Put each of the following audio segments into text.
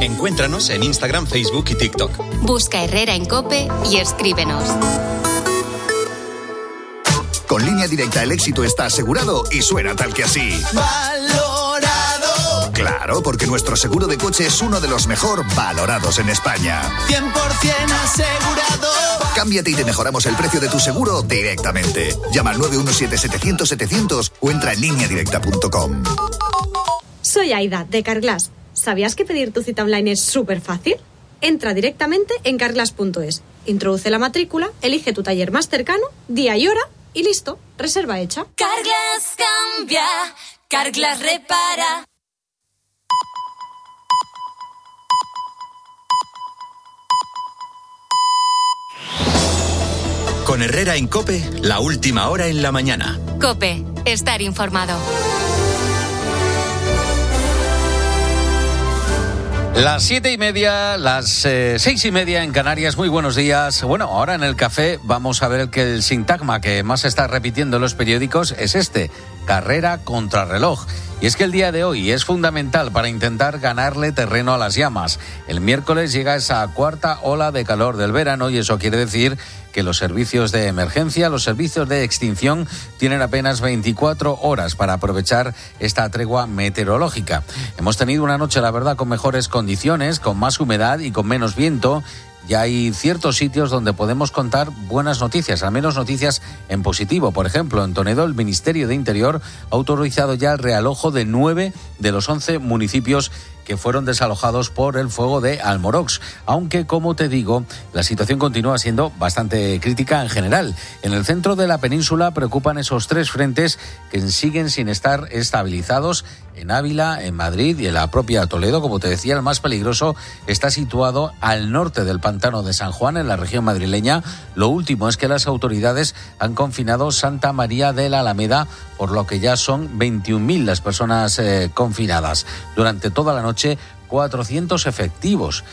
Encuéntranos en Instagram, Facebook y TikTok. Busca Herrera en COPE y escríbenos. Con Línea Directa el éxito está asegurado y suena tal que así. ¡Valorado! Claro, porque nuestro seguro de coche es uno de los mejor valorados en España. 100% asegurado. Cámbiate y te mejoramos el precio de tu seguro directamente. Llama al 917-700-700 o entra en lineadirecta.com. Soy Aida, de Carglass. ¿Sabías que pedir tu cita online es súper fácil? Entra directamente en carglass.es, introduce la matrícula, elige tu taller más cercano, día y hora y listo, reserva hecha. Carglass cambia, Carglass repara. Con Herrera en COPE, la última hora en la mañana. COPE, estar informado. Las 7:30, las 6:30 en Canarias. Muy buenos días. Bueno, ahora en el café vamos a ver que el sintagma que más se está repitiendo en los periódicos es este: carrera contra reloj. Y es que el día de hoy es fundamental para intentar ganarle terreno a las llamas. El miércoles llega esa cuarta ola de calor del verano y eso quiere decir que los servicios de emergencia, los servicios de extinción tienen apenas 24 horas para aprovechar esta tregua meteorológica. Hemos tenido una noche, la verdad, con mejores condiciones, con más humedad y con menos viento. Ya hay ciertos sitios donde podemos contar buenas noticias, al menos noticias en positivo. Por ejemplo, en Toledo, el Ministerio de Interior ha autorizado ya el realojo de 9 de los 11 municipios que fueron desalojados por el fuego de Almorox. Aunque, como te digo, la situación continúa siendo bastante crítica en general. En el centro de la península preocupan esos 3 frentes que siguen sin estar estabilizados. En Ávila, en Madrid y en la propia Toledo, como te decía, el más peligroso está situado al norte del pantano de San Juan, en la región madrileña. Lo último es que las autoridades han confinado Santa María de la Alameda, por lo que ya son 21.000 las personas confinadas. Durante toda la noche, 400 efectivos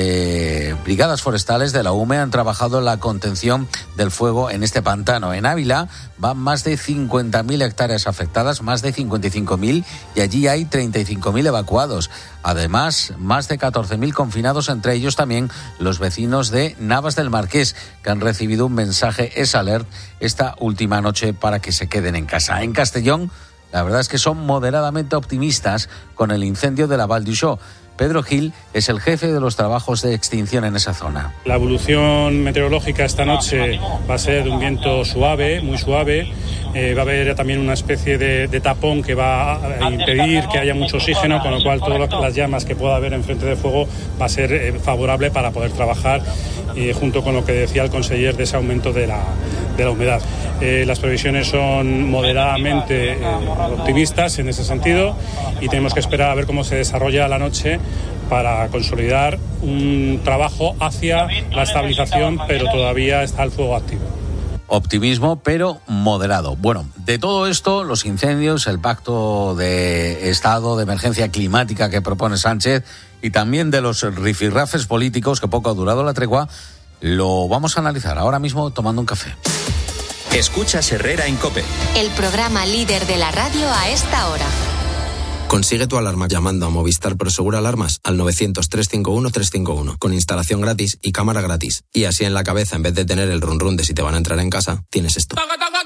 de brigadas forestales de la UME han trabajado en la contención del fuego en este pantano. En Ávila van más de 50.000 hectáreas afectadas, más de 55.000, y allí hay 35.000 evacuados. Además, más de 14.000 confinados, entre ellos también los vecinos de Navas del Marqués, que han recibido un mensaje S-Alert esta última noche para que se queden en casa. En Castellón, la verdad es que son moderadamente optimistas con el incendio de la Val d'Uixó. Pedro Gil es el jefe de los trabajos de extinción en esa zona. La evolución meteorológica esta noche va a ser de un viento suave, muy suave. Va a haber también una especie de tapón que va a impedir que haya mucho oxígeno, con lo cual todas las llamas que pueda haber en frente de fuego va a ser favorable para poder trabajar, junto con lo que decía el conseller de ese aumento de la humedad. Las previsiones son moderadamente optimistas en ese sentido y tenemos que esperar a ver cómo se desarrolla la noche para consolidar un trabajo hacia la estabilización, pero todavía está el fuego activo. Optimismo, pero moderado. Bueno, de todo esto, los incendios, el pacto de estado de emergencia climática que propone Sánchez y también de los rifirrafes políticos, que poco ha durado la tregua, lo vamos a analizar ahora mismo tomando un café. Escuchas Herrera en COPE. El programa líder de la radio a esta hora. Consigue tu alarma llamando a Movistar Prosegur Alarmas al 900-351-351 con instalación gratis y cámara gratis. Y así en la cabeza, en vez de tener el run run de si te van a entrar en casa, tienes esto.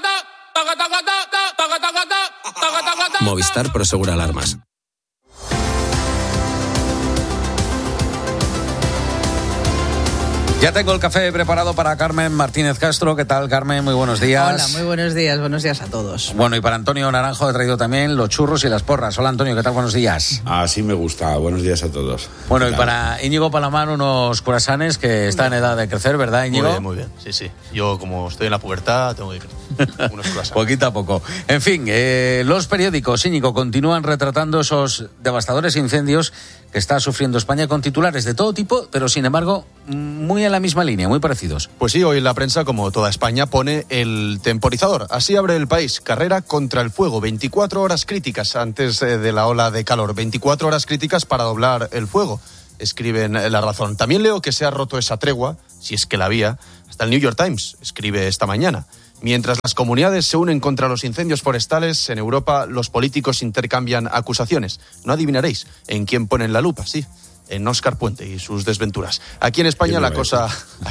Movistar Prosegur Alarmas. Ya tengo el café preparado para Carmen Martínez Castro. ¿Qué tal, Carmen? Muy buenos días. Hola, muy buenos días a todos. Bueno, y para Antonio Naranjo he traído también los churros y las porras. Hola, Antonio, ¿qué tal? Buenos días. Así me gusta, buenos días a todos. Bueno, y para Íñigo Palamar unos curasanes que está en edad de crecer, ¿verdad, Íñigo? Muy bien, sí. Yo, como estoy en la pubertad, tengo que unos curasanes. Poquito a poco. En fin, los periódicos, Íñigo, continúan retratando esos devastadores incendios que está sufriendo España con titulares de todo tipo, pero sin embargo muy en la misma línea, muy parecidos. Pues sí, hoy la prensa, como toda España, pone el temporizador. Así abre El País: carrera contra el fuego, 24 horas críticas antes de la ola de calor, 24 horas críticas para doblar el fuego, escriben La Razón. También leo que se ha roto esa tregua, si es que la había, hasta el New York Times escribe esta mañana. Mientras las comunidades se unen contra los incendios forestales, en Europa los políticos intercambian acusaciones. No adivinaréis en quién ponen la lupa, sí. en Óscar Puente y sus desventuras. Aquí en España la cosa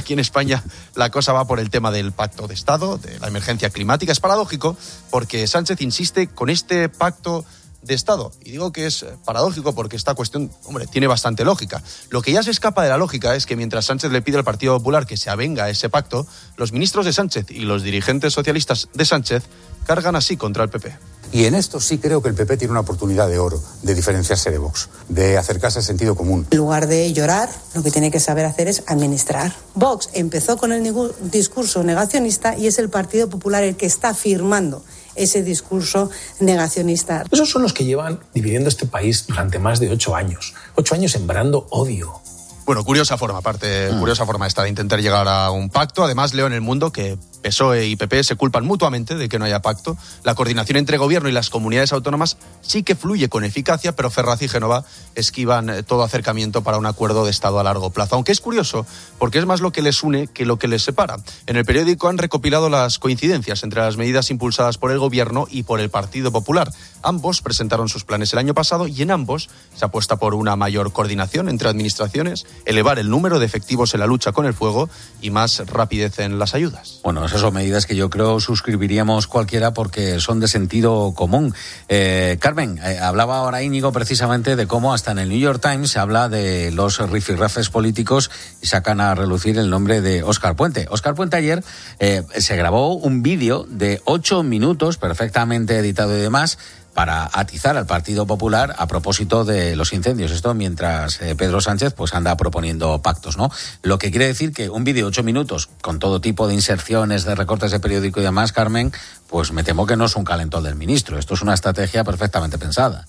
va por el tema del pacto de Estado, de la emergencia climática. Es paradójico porque Sánchez insiste con este pacto de Estado. Y digo que es paradójico porque esta cuestión, tiene bastante lógica. Lo que ya se escapa de la lógica es que mientras Sánchez le pide al Partido Popular que se avenga a ese pacto, los ministros de Sánchez y los dirigentes socialistas de Sánchez cargan así contra el PP. Y en esto sí creo que el PP tiene una oportunidad de oro de diferenciarse de Vox, de acercarse al sentido común. En lugar de llorar, lo que tiene que saber hacer es administrar. Vox empezó con el discurso negacionista y es el Partido Popular el que está firmando ese discurso negacionista. Esos son los que llevan dividiendo este país durante más de 8 años. 8 años sembrando odio. Bueno, curiosa forma esta de intentar llegar a un pacto. Además, leo en El Mundo que PSOE y PP se culpan mutuamente de que no haya pacto. La coordinación entre gobierno y las comunidades autónomas sí que fluye con eficacia, pero Ferraz y Génova esquivan todo acercamiento para un acuerdo de Estado a largo plazo. Aunque es curioso, porque es más lo que les une que lo que les separa. En el periódico han recopilado las coincidencias entre las medidas impulsadas por el gobierno y por el Partido Popular. Ambos presentaron sus planes el año pasado y en ambos se apuesta por una mayor coordinación entre administraciones, elevar el número de efectivos en la lucha con el fuego y más rapidez en las ayudas. Bueno, esas son medidas que yo creo suscribiríamos cualquiera porque son de sentido común. Carmen, hablaba ahora Íñigo precisamente de cómo hasta en el New York Times se habla de los rifirrafes políticos y sacan a relucir el nombre de Óscar Puente. Óscar Puente ayer se grabó un vídeo de 8 minutos perfectamente editado y demás para atizar al Partido Popular a propósito de los incendios. Esto mientras Pedro Sánchez pues anda proponiendo pactos, ¿no? Lo que quiere decir que un vídeo de 8 minutos con todo tipo de inserciones, de recortes de periódico y demás, Carmen, pues me temo que no es un calentón del ministro. Esto es una estrategia perfectamente pensada.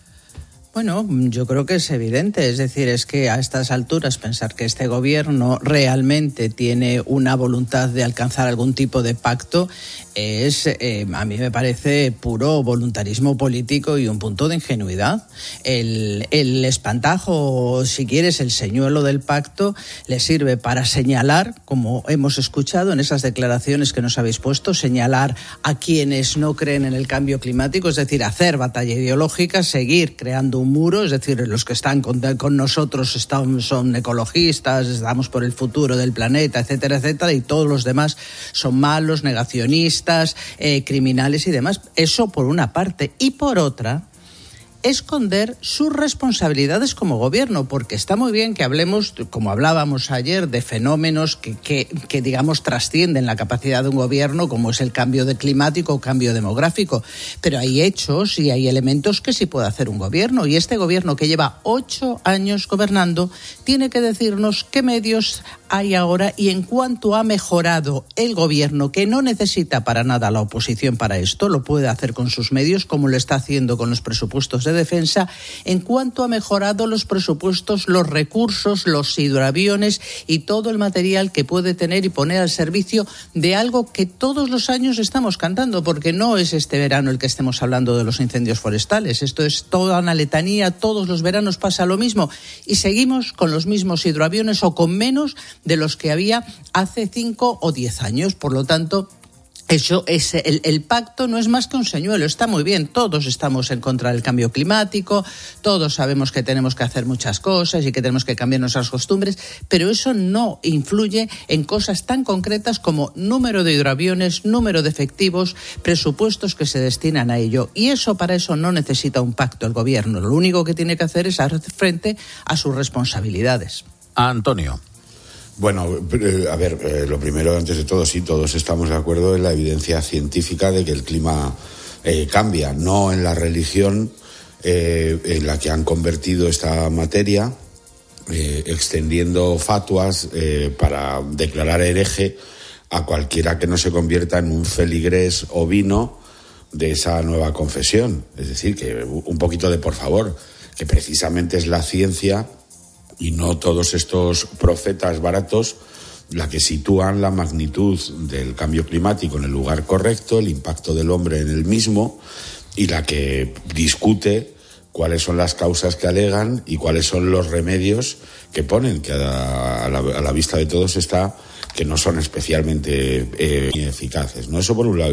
Bueno, yo creo que es evidente, es decir, es que a estas alturas pensar que este gobierno realmente tiene una voluntad de alcanzar algún tipo de pacto es, a mí me parece puro voluntarismo político y un punto de ingenuidad. El espantajo, si quieres, el señuelo del pacto le sirve para señalar, como hemos escuchado en esas declaraciones que nos habéis puesto, señalar a quienes no creen en el cambio climático, es decir, hacer batalla ideológica, seguir creando un muro, es decir, los que están con nosotros son ecologistas, estamos por el futuro del planeta, etcétera, etcétera, y todos los demás son malos, negacionistas, criminales y demás. Eso por una parte. Y por otra, esconder sus responsabilidades como gobierno, porque está muy bien que hablemos, como hablábamos ayer, de fenómenos que digamos trascienden la capacidad de un gobierno, como es el cambio climático o cambio demográfico, pero hay hechos y hay elementos que sí puede hacer un gobierno, y este gobierno que lleva 8 años gobernando tiene que decirnos qué medios hay ahora y en cuánto ha mejorado el gobierno, que no necesita para nada la oposición para esto, lo puede hacer con sus medios, como lo está haciendo con los presupuestos de defensa, en cuanto ha mejorado los presupuestos, los recursos, los hidroaviones y todo el material que puede tener y poner al servicio de algo que todos los años estamos cantando, porque no es este verano el que estemos hablando de los incendios forestales, esto es toda una letanía, todos los veranos pasa lo mismo y seguimos con los mismos hidroaviones o con menos de los que había hace 5 o 10 años, por lo tanto eso es el pacto no es más que un señuelo, está muy bien, todos estamos en contra del cambio climático, todos sabemos que tenemos que hacer muchas cosas y que tenemos que cambiar nuestras costumbres, pero eso no influye en cosas tan concretas como número de hidroaviones, número de efectivos, presupuestos que se destinan a ello, y eso para eso no necesita un pacto el gobierno, lo único que tiene que hacer es hacer frente a sus responsabilidades. Antonio. Bueno, a ver, lo primero, antes de todo, sí, todos estamos de acuerdo en la evidencia científica de que el clima cambia, no en la religión en la que han convertido esta materia, extendiendo fatuas para declarar hereje a cualquiera que no se convierta en un feligrés ovino de esa nueva confesión. Es decir, que un poquito de por favor, que precisamente es la ciencia y no todos estos profetas baratos la que sitúan la magnitud del cambio climático en el lugar correcto, el impacto del hombre en el mismo, y la que discute cuáles son las causas que alegan y cuáles son los remedios que ponen, que a la vista de todos está que no son especialmente eficaces, ¿no? Eso por un lado.